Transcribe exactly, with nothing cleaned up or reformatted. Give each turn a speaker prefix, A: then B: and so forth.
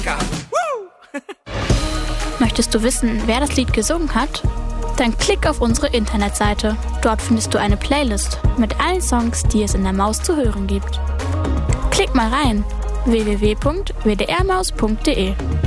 A: Möchtest du wissen, wer das Lied gesungen hat? Dann klick auf unsere Internetseite. Dort findest du eine Playlist mit allen Songs, die es in der Maus zu hören gibt. Klick mal rein: w w w punkt w d r maus punkt d e.